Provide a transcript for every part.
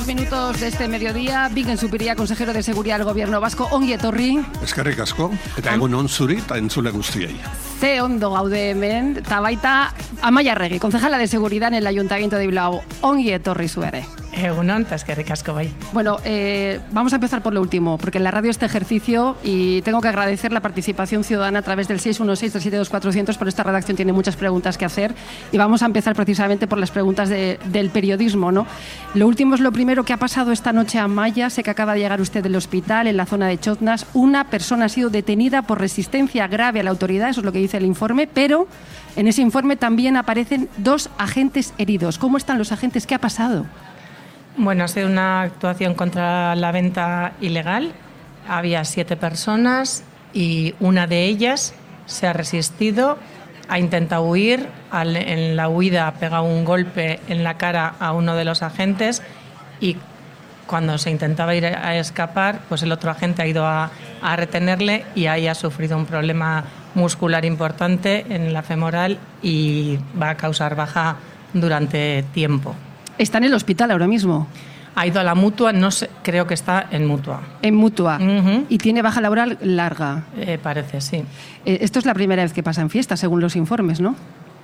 Minutos de este mediodía, Bingen Zupiria, consejero de Seguridad del Gobierno Vasco, ongi etorri. Eskerrik asko, eta egun on zuri eta entzule guztiei. Ze ondo gaude hemen, eta baita Amaia Arregui, concejala de Seguridad en el Ayuntamiento de Bilbao, ongi etorri zu ere. Egunon, eta eskerrik asko bai. Bueno, vamos a empezar por lo último, porque en la radio este ejercicio, y tengo que agradecer la participación ciudadana a través del 616-372-400, por esta redacción tiene muchas preguntas que hacer, y vamos a empezar precisamente por las preguntas del periodismo, ¿no? Lo último es lo primero que ha pasado esta noche a Amaya. Sé que acaba de llegar usted del hospital en la zona de Chotnas. Una persona ha sido detenida por resistencia grave a la autoridad, eso es lo que dice el informe, pero en ese informe también aparecen 2 agentes heridos. ¿Cómo están los agentes? ¿Qué ha pasado? Bueno, ha sido una actuación contra la venta ilegal. Había 7 personas y una de ellas se ha resistido, ha intentado huir. En la huida ha pegado un golpe en la cara a uno de los agentes y cuando se intentaba ir a escapar, pues el otro agente ha ido a retenerle y ahí ha sufrido un problema muscular importante en la femoral y va a causar baja durante tiempo. Está en el hospital ahora mismo. Ha ido a la Mutua, no sé, creo que está en Mutua. En Mutua. Uh-huh. Y tiene baja laboral larga. Parece, sí. Esto es la primera vez que pasa en fiestas, según los informes, ¿no?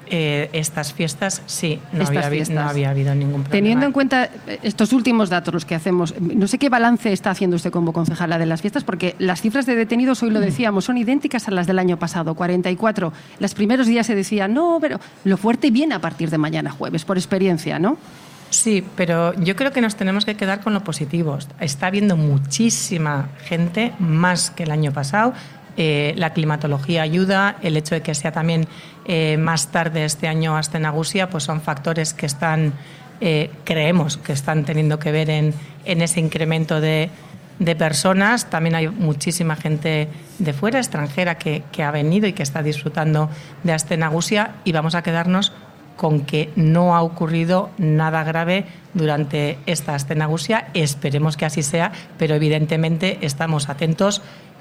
Estas fiestas, sí, no había habido ningún problema. Teniendo en cuenta estos últimos datos, los que hacemos, no sé qué balance está haciendo usted como concejala de las fiestas, porque las cifras de detenidos, hoy lo decíamos, son idénticas a las del año pasado, 44. Los primeros días se decía, no, pero lo fuerte viene a partir de mañana jueves, por experiencia, ¿no? Sí, pero yo creo que nos tenemos que quedar con lo positivo. Está habiendo muchísima gente, más que el año pasado. La climatología ayuda, el hecho de que sea también más tarde este año Aste Nagusia, pues son factores que están, creemos que están teniendo que ver en ese incremento de personas. También hay muchísima gente de fuera, extranjera, que ha venido y que está disfrutando de Aste Nagusia, y vamos a quedarnos con que no ha ocurrido nada grave durante esta Aste Nagusia. Esperemos que así sea, pero evidentemente estamos atentos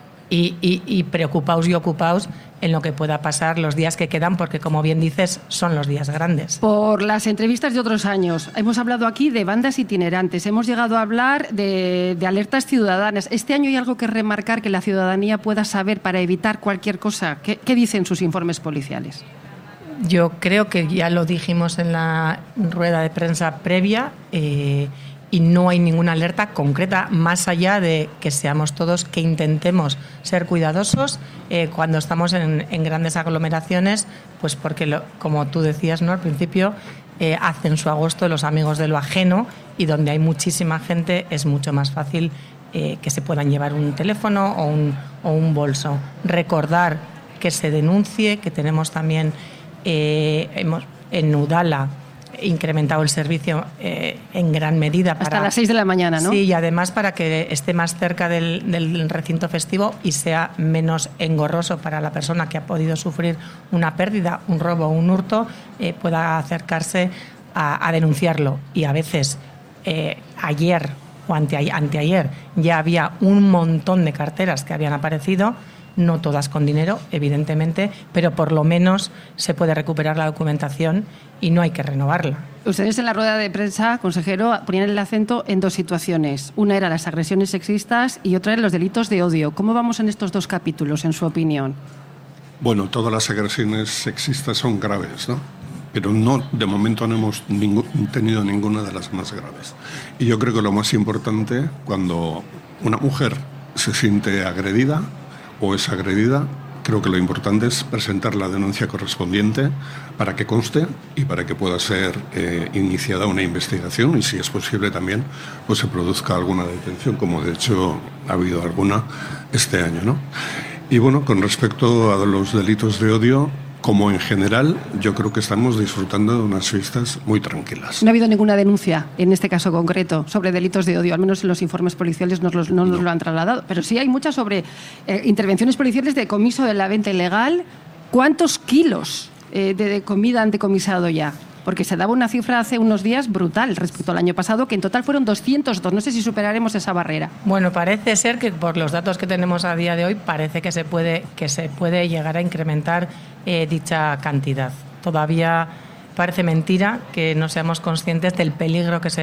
y preocupados y ocupados en lo que pueda pasar los días que quedan, porque, como bien dices, son los días grandes. Por las entrevistas de otros años, hemos hablado aquí de bandas itinerantes, hemos llegado a hablar de alertas ciudadanas. Este año hay algo que remarcar que la ciudadanía pueda saber para evitar cualquier cosa. ¿Qué dicen sus informes policiales? Yo creo que ya lo dijimos en la rueda de prensa previa, y no hay ninguna alerta concreta, más allá de que seamos todos, que intentemos ser cuidadosos cuando estamos en grandes aglomeraciones, pues porque, como tú decías, ¿no?, al principio, hacen su agosto los amigos de lo ajeno, y donde hay muchísima gente es mucho más fácil que se puedan llevar un teléfono o un bolso. Recordar que se denuncie, que tenemos también... en Udala incrementado el servicio en gran medida. Hasta las 6 de la mañana, ¿no? Sí, y además para que esté más cerca del recinto festivo y sea menos engorroso para la persona que ha podido sufrir una pérdida, un robo o un hurto, pueda acercarse a denunciarlo. Y a veces ayer o anteayer ya había un montón de carteras que habían aparecido, no todas con dinero, evidentemente, pero por lo menos se puede recuperar la documentación y no hay que renovarla. Ustedes en la rueda de prensa, consejero, ponían el acento en 2 situaciones. Una era las agresiones sexistas y otra eran los delitos de odio. ¿Cómo vamos en estos 2 capítulos, en su opinión? Bueno, todas las agresiones sexistas son graves, ¿no? Pero de momento no hemos tenido ninguna de las más graves. Y yo creo que lo más importante, cuando una mujer se siente agredida o es agredida, creo que lo importante es presentar la denuncia correspondiente para que conste y para que pueda ser iniciada una investigación, y si es posible también pues se produzca alguna detención, como de hecho ha habido alguna este año, ¿no? Y bueno, con respecto a los delitos de odio, como en general, yo creo que estamos disfrutando de unas fiestas muy tranquilas. No ha habido ninguna denuncia, en este caso concreto, sobre delitos de odio, al menos en los informes policiales no nos lo han trasladado, pero sí hay muchas sobre intervenciones policiales de comiso de la venta ilegal. ¿Cuántos kilos de comida han decomisado ya? Porque se daba una cifra hace unos días brutal respecto al año pasado, que en total fueron 202. No sé si superaremos esa barrera. Bueno, parece ser que por los datos que tenemos a día de hoy, parece que se puede llegar a incrementar dicha cantidad. Todavía parece mentira que no seamos conscientes del peligro que se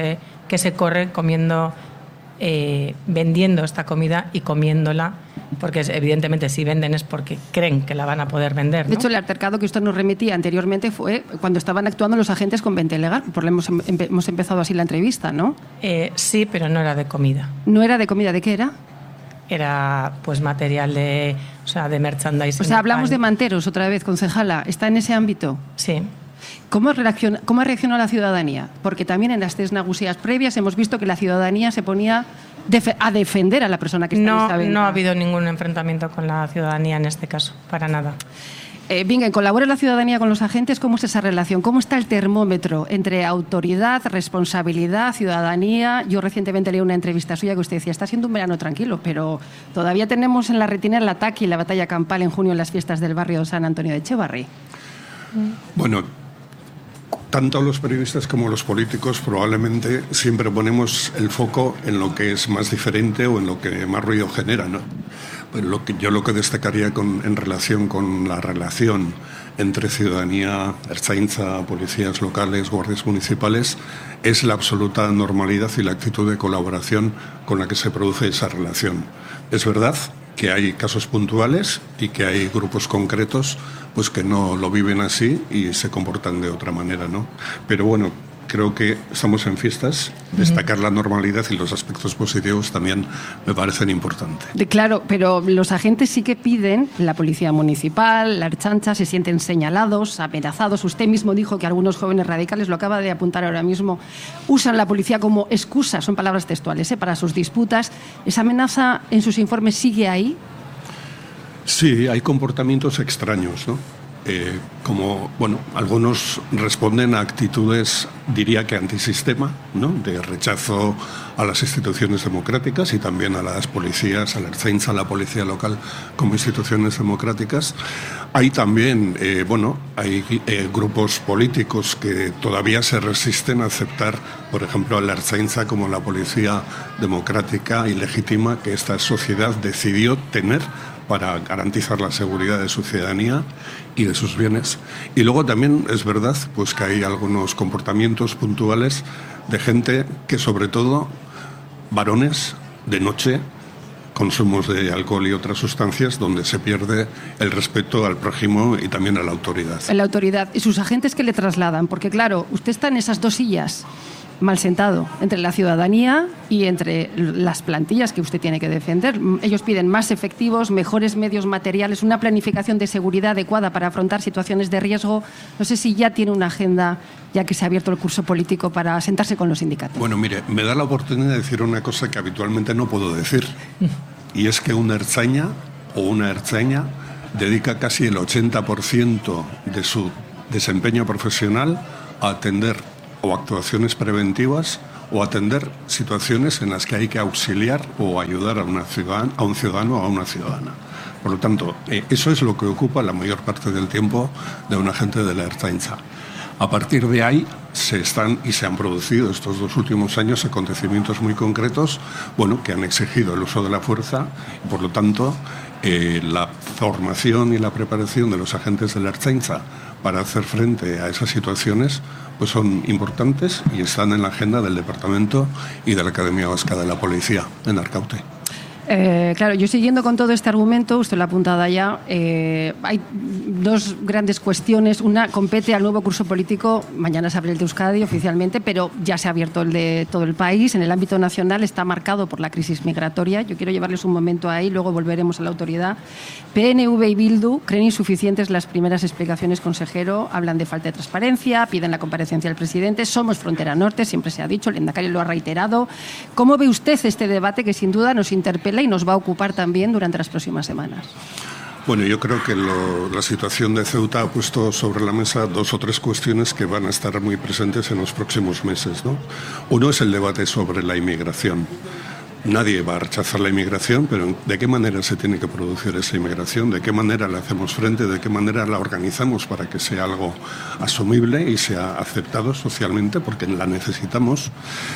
que se corre comiendo, vendiendo esta comida y comiéndola, porque evidentemente si venden es porque creen que la van a poder vender, ¿no? De hecho, el altercado que usted nos remitía anteriormente fue cuando estaban actuando los agentes con venta ilegal, porque hemos empezado así la entrevista, ¿no? Sí, pero no era de comida. ¿No era de comida? ¿De qué era? Era pues material de merchandising. O sea, hablamos de manteros otra vez, concejala. ¿Está en ese ámbito? Sí. ¿Cómo ha reaccionado la ciudadanía? Porque también en las tres nagusías previas hemos visto que la ciudadanía se ponía a defender a la persona que está en esta venta. No ha habido ningún enfrentamiento con la ciudadanía en este caso, para nada. Venga, ¿colabora la ciudadanía con los agentes? ¿Cómo es esa relación? ¿Cómo está el termómetro entre autoridad, responsabilidad, ciudadanía? Yo recientemente leí una entrevista suya que usted decía, está siendo un verano tranquilo, pero todavía tenemos en la retina el ataque y la batalla campal en junio en las fiestas del barrio de San Antonio de Echevarri. Bueno, tanto los periodistas como los políticos probablemente siempre ponemos el foco en lo que es más diferente o en lo que más ruido genera, ¿no? Pues lo que destacaría en relación con la relación entre ciudadanía, ertzaintza, policías locales, guardias municipales, es la absoluta normalidad y la actitud de colaboración con la que se produce esa relación. Es verdad que hay casos puntuales y que hay grupos concretos pues que no lo viven así y se comportan de otra manera, ¿no? Pero bueno, creo que estamos en fiestas, destacar la normalidad y los aspectos positivos también me parecen importantes. Claro, pero los agentes sí que piden, la policía municipal, la Ertzaintza, se sienten señalados, amenazados. Usted mismo dijo que algunos jóvenes radicales, lo acaba de apuntar ahora mismo, usan la policía como excusa, son palabras textuales, para sus disputas. ¿Esa amenaza en sus informes sigue ahí? Sí, hay comportamientos extraños, ¿no? Algunos responden a actitudes, diría que antisistema, ¿no? De rechazo a las instituciones democráticas y también a las policías, a la Ertzaintza, a la policía local como instituciones democráticas. Hay también, hay grupos políticos que todavía se resisten a aceptar, por ejemplo, a la Ertzaintza como la policía democrática y legítima que esta sociedad decidió tener para garantizar la seguridad de su ciudadanía y de sus bienes. Y luego también es verdad pues que hay algunos comportamientos puntuales de gente que, sobre todo varones, de noche, consumos de alcohol y otras sustancias, donde se pierde el respeto al prójimo y también a la autoridad. La autoridad. ¿Y sus agentes qué le trasladan? Porque claro, usted está en esas dos sillas, mal sentado, entre la ciudadanía y entre las plantillas que usted tiene que defender. Ellos piden más efectivos, mejores medios materiales, una planificación de seguridad adecuada para afrontar situaciones de riesgo. No sé si ya tiene una agenda, ya que se ha abierto el curso político, para sentarse con los sindicatos. Bueno, mire, me da la oportunidad de decir una cosa que habitualmente no puedo decir, y es que una ertzaina o una ertzaina dedica casi el 80% de su desempeño profesional a atender o actuaciones preventivas o atender situaciones en las que hay que auxiliar o ayudar a un ciudadano o a una ciudadana. Por lo tanto, eso es lo que ocupa la mayor parte del tiempo de un agente de la Ertzaintza. A partir de ahí se han producido estos 2 últimos años acontecimientos muy concretos, que han exigido el uso de la fuerza y, por lo tanto, la formación y la preparación de los agentes de la Ertzaintza para hacer frente a esas situaciones pues son importantes y están en la agenda del Departamento y de la Academia Vasca de la Policía en Arkaute. Claro, yo siguiendo con todo este argumento, usted lo ha apuntado ya, hay 2 grandes cuestiones. Una compete al nuevo curso político, mañana se abre el de Euskadi oficialmente, pero ya se ha abierto el de todo el país. En el ámbito nacional está marcado por la crisis migratoria. Yo quiero llevarles un momento ahí, luego volveremos a la autoridad. PNV y Bildu creen insuficientes las primeras explicaciones, consejero, hablan de falta de transparencia, piden la comparecencia del presidente. Somos frontera norte, siempre se ha dicho, el lehendakari lo ha reiterado. ¿Cómo ve usted este debate que sin duda nos interpela y nos va a ocupar también durante las próximas semanas? Bueno, yo creo que la situación de Ceuta ha puesto sobre la mesa 2 o 3 cuestiones que van a estar muy presentes en los próximos meses, ¿no? Uno es el debate sobre la inmigración. Nadie va a rechazar la inmigración, pero ¿de qué manera se tiene que producir esa inmigración? ¿De qué manera la hacemos frente? ¿De qué manera la organizamos para que sea algo asumible y sea aceptado socialmente? Porque la necesitamos.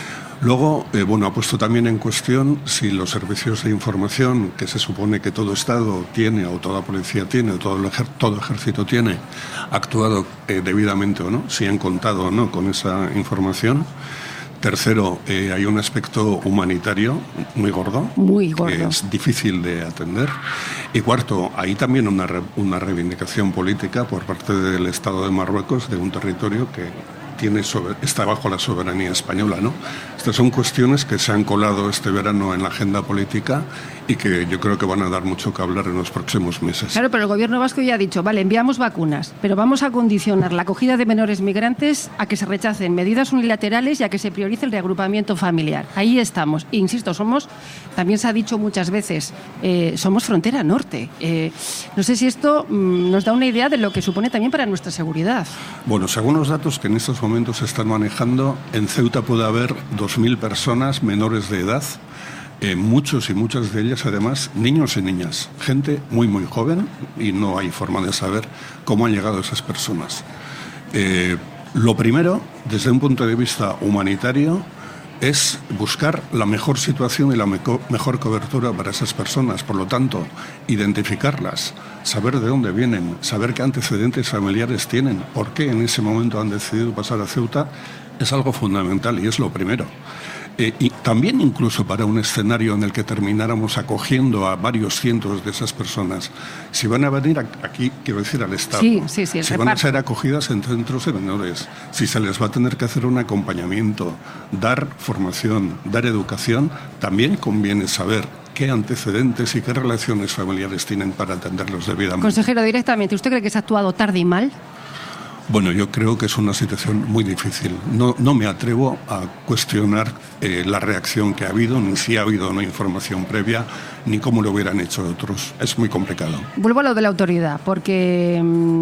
Luego, ha puesto también en cuestión si los servicios de información que se supone que todo Estado tiene, o toda policía tiene, o todo ejército tiene, ha actuado debidamente o no, si han contado o no con esa información. Tercero, hay un aspecto humanitario muy gordo, que es difícil de atender. Y cuarto, hay también una reivindicación política por parte del Estado de Marruecos de un territorio que está bajo la soberanía española, ¿no? Estas son cuestiones que se han colado este verano en la agenda política y que yo creo que van a dar mucho que hablar en los próximos meses. Claro, pero el gobierno vasco ya ha dicho, vale, enviamos vacunas, pero vamos a condicionar la acogida de menores migrantes a que se rechacen medidas unilaterales y a que se priorice el reagrupamiento familiar. Ahí estamos. E, insisto, también se ha dicho muchas veces, somos frontera norte. No sé si esto nos da una idea de lo que supone también para nuestra seguridad. Bueno, según los datos que en estos momentos se están manejando, en Ceuta puede haber 2.000 personas menores de edad, muchos y muchas de ellas además niños y niñas, gente muy muy joven, y no hay forma de saber cómo han llegado esas personas. Lo primero, desde un punto de vista humanitario, es buscar la mejor situación y la mejor cobertura para esas personas. Por lo tanto, identificarlas, saber de dónde vienen, saber qué antecedentes familiares tienen, por qué en ese momento han decidido pasar a Ceuta, es algo fundamental y es lo primero. Y también incluso para un escenario en el que termináramos acogiendo a varios cientos de esas personas, si van a venir aquí, quiero decir, al Estado, si van a ser acogidas en centros de menores, si se les va a tener que hacer un acompañamiento, dar formación, dar educación, también conviene saber qué antecedentes y qué relaciones familiares tienen para atenderlos debidamente. Consejero, directamente, ¿usted cree que se ha actuado tarde y mal? Bueno, yo creo que es una situación muy difícil. No me atrevo a cuestionar la reacción que ha habido, ni si ha habido una información previa, ni cómo lo hubieran hecho otros. Es muy complicado. Vuelvo a lo de la autoridad, porque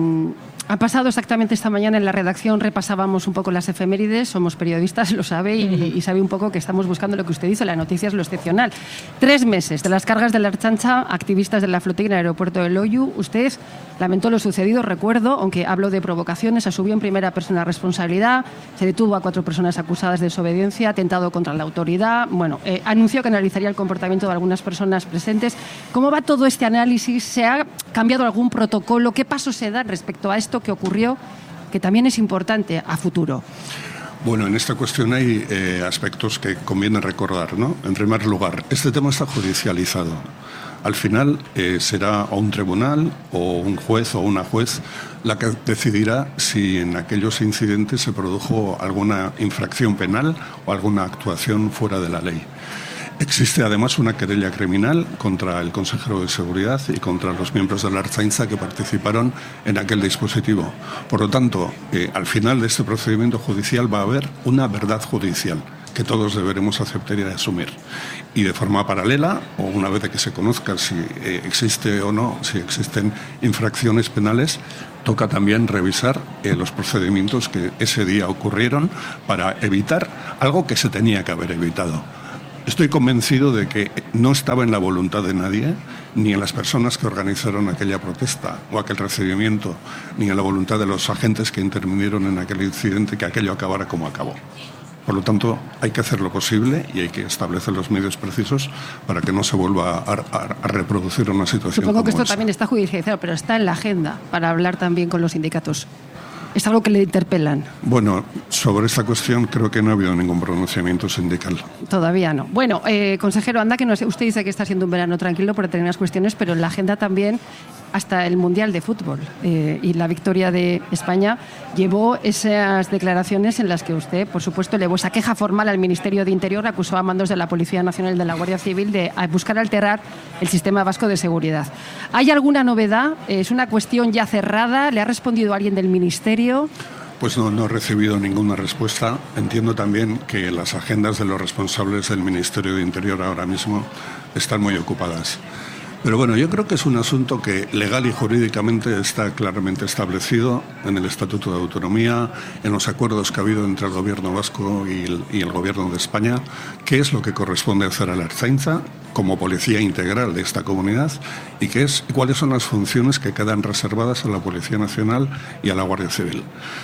ha pasado exactamente esta mañana en la redacción, repasábamos un poco las efemérides, somos periodistas, lo sabe, y sabe un poco que estamos buscando lo que usted dice, la noticia es lo excepcional. 3 meses de las cargas de la Ertzaintza, activistas de la flotilla en el aeropuerto de Loiu. Usted lamentó lo sucedido, recuerdo, aunque hablo de provocaciones, asumió en primera persona responsabilidad, se detuvo a 4 personas acusadas de desobediencia, atentado contra la autoridad, anunció que analizaría el comportamiento de algunas personas presentes. ¿Cómo va todo este análisis? ¿Se ha cambiado algún protocolo? ¿Qué pasos se dan respecto a esto que ocurrió, que también es importante a futuro? Bueno, en esta cuestión hay aspectos que conviene recordar, ¿no? En primer lugar, este tema está judicializado. Al final será o un tribunal o un juez o una juez la que decidirá si en aquellos incidentes se produjo alguna infracción penal o alguna actuación fuera de la ley. Existe además una querella criminal contra el consejero de seguridad y contra los miembros de la Ertzaintza que participaron en aquel dispositivo. Por lo tanto, al final de este procedimiento judicial va a haber una verdad judicial que todos deberemos aceptar y asumir. Y de forma paralela, o una vez que se conozca si existe o no, si existen infracciones penales, toca también revisar los procedimientos que ese día ocurrieron para evitar algo que se tenía que haber evitado. Estoy convencido de que no estaba en la voluntad de nadie, ni en las personas que organizaron aquella protesta o aquel recibimiento, ni en la voluntad de los agentes que intervinieron en aquel incidente, que aquello acabara como acabó. Por lo tanto, hay que hacer lo posible y hay que establecer los medios precisos para que no se vuelva a reproducir una situación Supongo como que esto esta. también está judicializado, pero está en la agenda para hablar también con los sindicatos. ¿Es algo que le interpelan? Bueno, sobre esta cuestión creo que no ha habido ningún pronunciamiento sindical. Todavía no. Bueno, consejero, anda que no sé, usted dice que está siendo un verano tranquilo por determinadas cuestiones, pero en la agenda también hasta el Mundial de Fútbol y la victoria de España llevó esas declaraciones en las que usted, por supuesto, elevó esa queja formal al Ministerio de Interior, acusó a mandos de la Policía Nacional y de la Guardia Civil de buscar alterar el sistema vasco de seguridad. ¿Hay alguna novedad? ¿Es una cuestión ya cerrada? ¿Le ha respondido alguien del Ministerio? Pues no he recibido ninguna respuesta. Entiendo también que las agendas de los responsables del Ministerio de Interior ahora mismo están muy ocupadas. Pero bueno, yo creo que es un asunto que legal y jurídicamente está claramente establecido en el Estatuto de Autonomía, en los acuerdos que ha habido entre el Gobierno vasco y el Gobierno de España, qué es lo que corresponde hacer a la Ertzaintza como policía integral de esta comunidad y cuáles son las funciones que quedan reservadas a la Policía Nacional y a la Guardia Civil.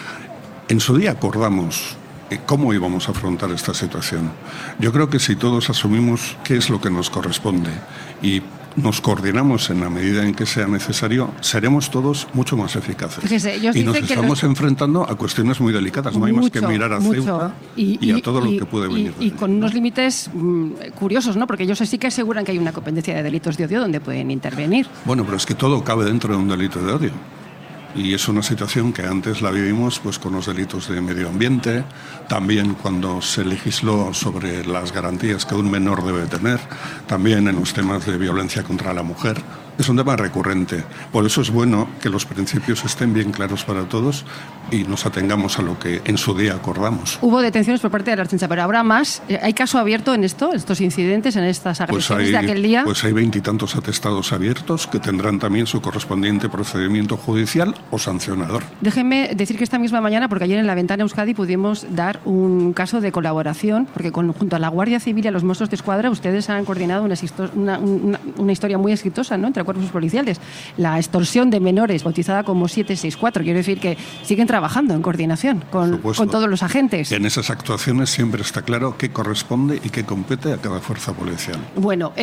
En su día acordamos cómo íbamos a afrontar esta situación. Yo creo que si todos asumimos qué es lo que nos corresponde y nos coordinamos en la medida en que sea necesario, seremos todos mucho más eficaces. Fíjese, y nos estamos enfrentando a cuestiones muy delicadas. No hay más que mirar a Ceuta y a todo lo que puede venir. Y con unos límites curiosos, ¿no? Porque ellos sí que aseguran que hay una competencia de delitos de odio donde pueden intervenir. Bueno, pero es que todo cabe dentro de un delito de odio. Y es una situación que antes la vivimos pues con los delitos de medio ambiente, también cuando se legisló sobre las garantías que un menor debe tener, también en los temas de violencia contra la mujer. Es un tema recurrente. Por eso es bueno que los principios estén bien claros para todos y nos atengamos a lo que en su día acordamos. Hubo detenciones por parte de la Ertzaintza, pero ahora más. ¿Hay caso abierto en estos incidentes, en estas agresiones de aquel día? Pues hay 20 y tantos atestados abiertos que tendrán también su correspondiente procedimiento judicial o sancionador. Déjenme decir que esta misma mañana, porque ayer en La Ventana Euskadi pudimos dar un caso de colaboración, porque junto a la Guardia Civil y a los Mossos de Escuadra, ustedes han coordinado una historia muy exitosa, ¿no?, entre cuerpos policiales. La extorsión de menores, bautizada como 764. Quiero decir que siguen trabajando en coordinación con todos los agentes. En esas actuaciones siempre está claro qué corresponde y qué compete a cada fuerza policial. Bueno,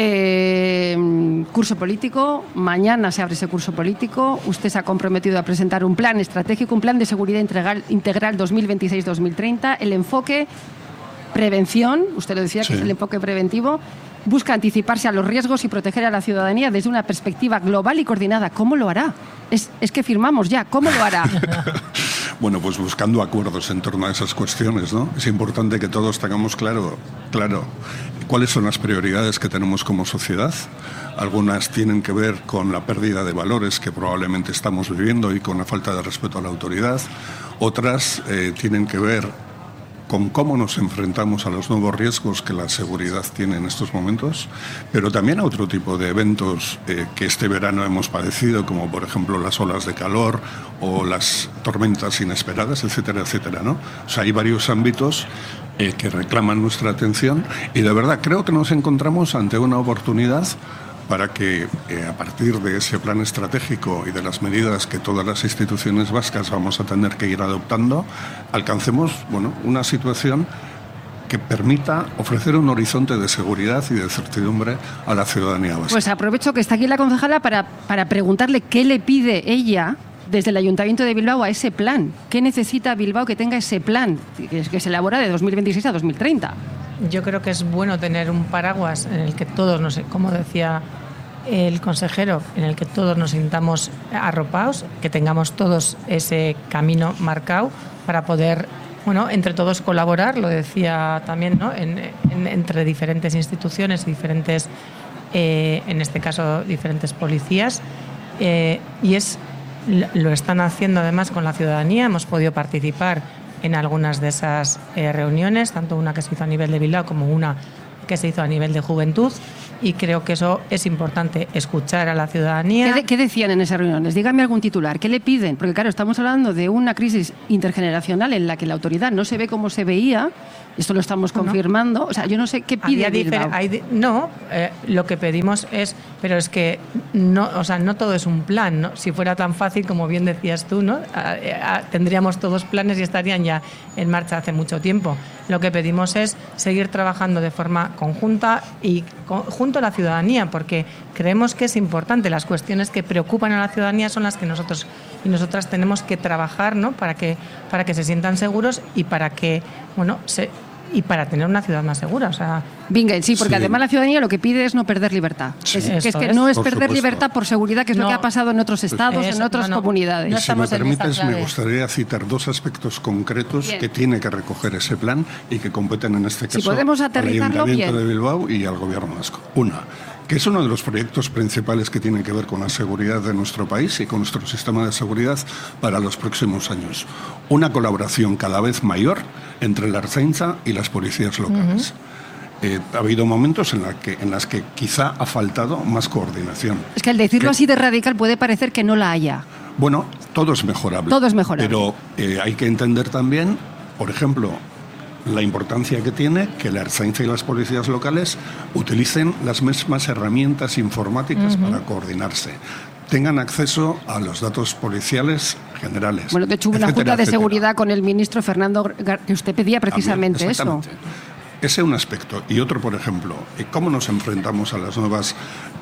curso político. Mañana se abre ese curso político. Usted se ha comprometido a presentar un plan estratégico, un plan de seguridad integral 2026-2030. El enfoque prevención, usted lo decía, sí, que es el enfoque preventivo. Busca anticiparse a los riesgos y proteger a la ciudadanía desde una perspectiva global y coordinada. ¿Cómo lo hará? Es que firmamos ya. ¿Cómo lo hará? Bueno, pues buscando acuerdos en torno a esas cuestiones, ¿no? Es importante que todos tengamos claro cuáles son las prioridades que tenemos como sociedad. Algunas tienen que ver con la pérdida de valores que probablemente estamos viviendo y con la falta de respeto a la autoridad. Otras tienen que ver con cómo nos enfrentamos a los nuevos riesgos que la seguridad tiene en estos momentos, pero también a otro tipo de eventos que este verano hemos padecido, como por ejemplo las olas de calor o las tormentas inesperadas, etcétera, etcétera, ¿no? O sea, hay varios ámbitos que reclaman nuestra atención y de verdad creo que nos encontramos ante una oportunidad para que a partir de ese plan estratégico y de las medidas que todas las instituciones vascas vamos a tener que ir adoptando, alcancemos una situación que permita ofrecer un horizonte de seguridad y de certidumbre a la ciudadanía vasca. Pues aprovecho que está aquí la concejala para preguntarle qué le pide ella desde el Ayuntamiento de Bilbao a ese plan. ¿Qué necesita Bilbao que tenga ese plan que se elabora de 2026 a 2030? Yo creo que es bueno tener un paraguas en el que todos, como decía el consejero, en el que todos nos sintamos arropados, que tengamos todos ese camino marcado para poder, entre todos colaborar, lo decía también, ¿no?, entre diferentes instituciones y diferentes, en este caso, diferentes policías. Y lo están haciendo además con la ciudadanía. Hemos podido participar en algunas de esas reuniones, tanto una que se hizo a nivel de Bilbao como una que se hizo a nivel de juventud, y creo que eso es importante, escuchar a la ciudadanía. ¿Qué decían en esas reuniones? Dígame algún titular. ¿Qué le piden? Porque claro, estamos hablando de una crisis intergeneracional en la que la autoridad no se ve como se veía. Esto lo estamos confirmando. O sea, yo no sé qué pide Bilbao. Lo que pedimos es, pero es que no todo es un plan, ¿no? Si fuera tan fácil, como bien decías tú, ¿no? Tendríamos todos planes y estarían ya en marcha hace mucho tiempo. Lo que pedimos es seguir trabajando de forma conjunta y junto a la ciudadanía, porque creemos que es importante. Las cuestiones que preocupan a la ciudadanía son las que nosotros y nosotras tenemos que trabajar, ¿no?, para que se sientan seguros y para que para tener una ciudad más segura. O sea, Bingen, sí, porque además la ciudadanía lo que pide es no perder libertad. Sí. Es que no es perder libertad por seguridad, que es lo que ha pasado en otros estados, en otras comunidades. Y si me permites, me gustaría citar dos aspectos concretos que tiene que recoger ese plan y que competen en este caso al Ayuntamiento de Bilbao y al Gobierno vasco. Una, que es uno de los proyectos principales que tienen que ver con la seguridad de nuestro país y con nuestro sistema de seguridad para los próximos años. Una colaboración cada vez mayor entre la Ertzaintza y las policías locales. Ha habido momentos en las que quizá ha faltado más coordinación. Es que al decirlo así de radical puede parecer que no la haya. Bueno, todo es mejorable. Todo es mejorable. Pero hay que entender también, por ejemplo, la importancia que tiene que la Ertzaintza y las policías locales utilicen las mismas herramientas informáticas para coordinarse, tengan acceso a los datos policiales generales. Bueno, de hecho hubo una junta de seguridad con el ministro Fernando, que usted pedía precisamente eso. Ese es un aspecto. Y otro, por ejemplo, ¿cómo nos enfrentamos a las nuevas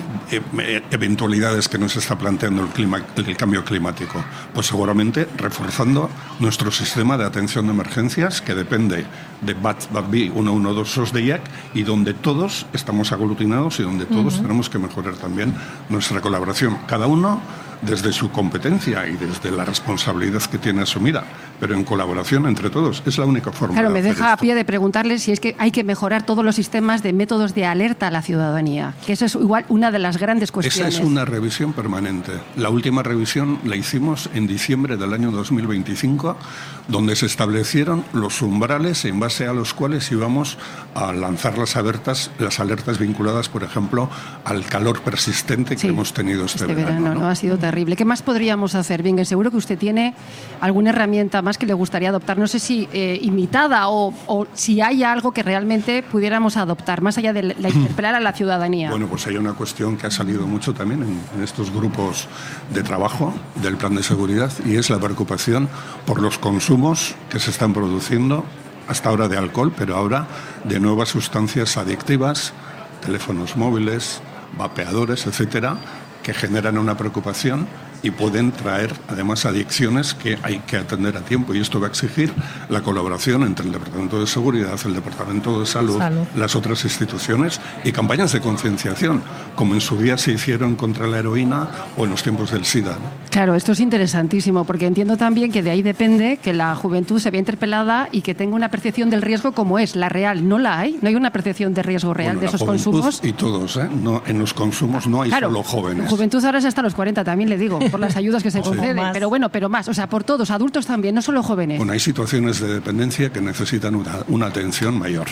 eventualidades que nos está planteando el cambio climático? Pues seguramente reforzando nuestro sistema de atención de emergencias, que depende de BATB 112 de IAC, y donde todos estamos aglutinados y donde todos tenemos que mejorar también nuestra colaboración. Cada uno desde su competencia y desde la responsabilidad que tiene asumida, pero en colaboración entre todos. Es la única forma. Claro, me deja a esto. pie de preguntarle si es que hay que mejorar todos los sistemas de métodos de alerta a la ciudadanía, que eso es igual una de las grandes cuestiones. Esa es una revisión permanente. La última revisión la hicimos en diciembre del año 2025, donde se establecieron los umbrales en base a los cuales íbamos a lanzar las alertas vinculadas, por ejemplo, al calor persistente que hemos tenido este verano, ¿no? Ha sido terrible. ¿Qué más podríamos hacer? Bien, seguro que usted tiene alguna herramienta más que le gustaría adoptar. No sé si imitada o si hay algo que realmente pudiéramos adoptar, más allá de la interpelar a la ciudadanía. Bueno, pues hay una cuestión que ha salido mucho también en estos grupos de trabajo del plan de seguridad, y es la preocupación por los consumos que se están produciendo hasta ahora de alcohol, pero ahora de nuevas sustancias adictivas, teléfonos móviles, vapeadores, etcétera, que generan una preocupación y pueden traer además adicciones que hay que atender a tiempo, y esto va a exigir la colaboración entre el Departamento de Seguridad, el Departamento de Salud, las otras instituciones, y campañas de concienciación, como en su día se hicieron contra la heroína o en los tiempos del SIDA, ¿no? Claro, esto es interesantísimo, porque entiendo también que de ahí depende que la juventud se vea interpelada y que tenga una percepción del riesgo como es, la real. ¿No la hay? ¿No hay una percepción de riesgo real de esos consumos? Y todos, ¿eh? No, en los consumos no hay solo jóvenes. La juventud ahora es hasta los 40, también le digo, por las ayudas que se conceden, pero más, o sea, por todos, adultos también, no solo jóvenes. Bueno, hay situaciones de dependencia que necesitan una atención mayor.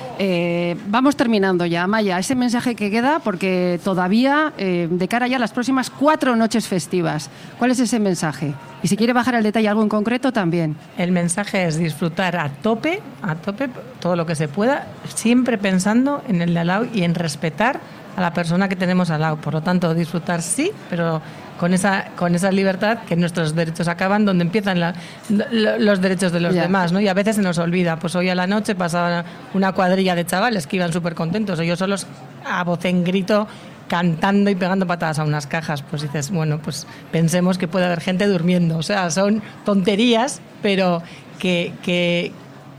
Vamos terminando ya, Amaya, ese mensaje que queda, porque todavía, de cara ya a las próximas 4 noches festivas, ¿cuál es ese mensaje? Y si quiere bajar al detalle algo en concreto, también. El mensaje es disfrutar a tope, todo lo que se pueda, siempre pensando en el de al lado y en respetar a la persona que tenemos al lado. Por lo tanto, disfrutar sí, pero con esa libertad, que nuestros derechos acaban donde empiezan los derechos de los demás, ¿no? Y a veces se nos olvida. Pues hoy a la noche pasaba una cuadrilla de chavales que iban súper contentos, ellos solos a voz en grito, cantando y pegando patadas a unas cajas. Pues dices, bueno, pues pensemos que puede haber gente durmiendo. O sea, son tonterías, pero que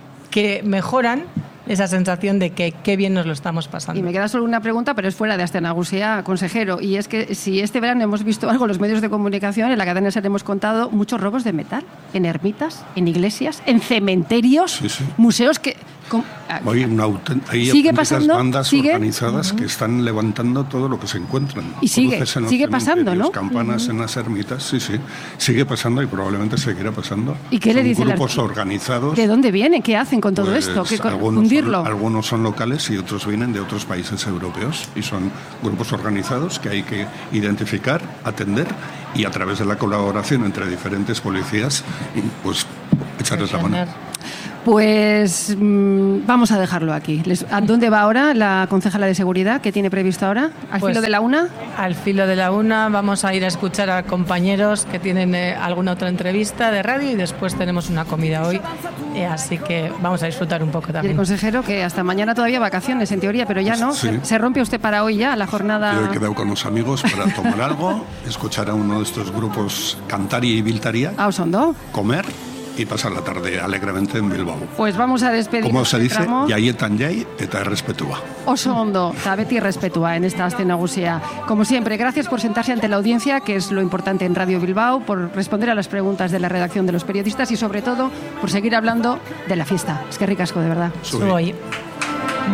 mejoran esa sensación de que qué bien nos lo estamos pasando. Y me queda solo una pregunta, pero es fuera de Aste Nagusia, consejero, y es que si este verano hemos visto algo en los medios de comunicación, en la cadena SER hemos contado muchos robos de metal, en ermitas, en iglesias, en cementerios, museos que... Hay auténticas bandas organizadas que están levantando todo lo que se encuentran. Y sigue pasando, ¿no? Campanas en las ermitas, sigue pasando y probablemente seguirá pasando. ¿Y qué le dicen grupos organizados? ¿De dónde vienen? ¿Qué hacen con todo esto? Algunos son locales y otros vienen de otros países europeos, y son grupos organizados que hay que identificar, atender, y a través de la colaboración entre diferentes policías, pues echarles la mano. Pues vamos a dejarlo aquí. ¿A dónde va ahora la concejala de Seguridad? ¿Qué tiene previsto ahora? ¿Al filo de la 1? Al filo de la 1 vamos a ir a escuchar a compañeros que tienen alguna otra entrevista de radio, y después tenemos una comida hoy, así que vamos a disfrutar un poco también. Y el consejero, que hasta mañana todavía vacaciones en teoría, pero ya no. Sí. ¿Se rompe usted para hoy ya la jornada? Yo he quedado con los amigos para tomar algo, escuchar a uno de estos grupos cantar y biltaría, comer y pasar la tarde alegremente en Bilbao. Pues vamos a despedir. Como se dice, jaietan jai eta errespetua. Oso ondo, eta beti errespetua en esta Aste Nagusia. Como siempre, gracias por sentarse ante la audiencia, que es lo importante en Radio Bilbao, por responder a las preguntas de la redacción de los periodistas y sobre todo por seguir hablando de la fiesta. Es que ricasco, de verdad. Soy.